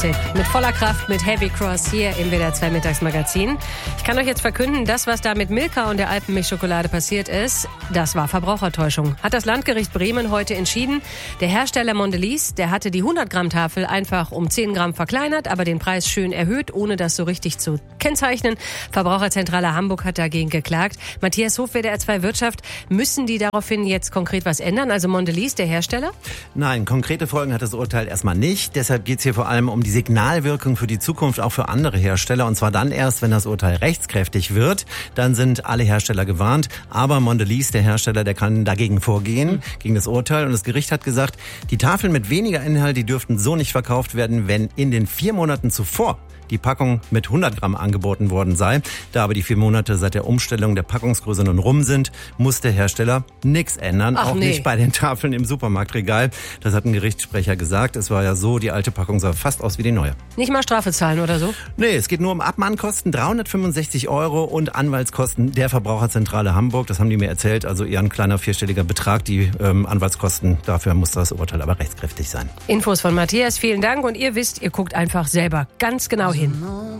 Mit voller Kraft mit Heavy Cross hier im WDR 2 Mittagsmagazin. Ich kann euch jetzt verkünden, das, was da mit Milka und der Alpenmilchschokolade passiert ist, das war Verbrauchertäuschung. Hat das Landgericht Bremen heute entschieden. Der Hersteller Mondelez, der hatte die 100-Gramm-Tafel einfach um 10 Gramm verkleinert, aber den Preis schön erhöht, ohne das so richtig zu kennzeichnen. Verbraucherzentrale Hamburg hat dagegen geklagt. Matthias Hof, WDR 2 Wirtschaft, müssen die daraufhin jetzt konkret was ändern? Also Mondelez, der Hersteller? Nein, konkrete Folgen hat das Urteil erstmal nicht. Deshalb geht es hier vor allem um die Signalwirkung für die Zukunft, auch für andere Hersteller. Und zwar dann erst, wenn das Urteil rechtskräftig wird. Dann sind alle Hersteller gewarnt. Aber Mondelez, der Hersteller, der kann dagegen vorgehen, gegen das Urteil. Und das Gericht hat gesagt, die Tafeln mit weniger Inhalt, die dürften so nicht verkauft werden, wenn in den 4 Monaten zuvor die Packung mit 100 Gramm angeboten worden sei. Da aber die 4 Monate seit der Umstellung der Packungsgröße nun rum sind, muss der Hersteller nichts ändern. Nicht bei den Tafeln im Supermarktregal. Das hat ein Gerichtssprecher gesagt. Es war ja so, die alte Packung sah fast aus wie die neue. Nicht mal Strafe zahlen oder so? Nee, es geht nur um Abmahnkosten, 365 € und Anwaltskosten der Verbraucherzentrale Hamburg. Das haben die mir erzählt. Also eher ein kleiner 4-stelliger Betrag. Die Anwaltskosten, dafür muss das Urteil aber rechtskräftig sein. Infos von Matthias, vielen Dank. Und ihr wisst, ihr guckt einfach selber ganz genau hin.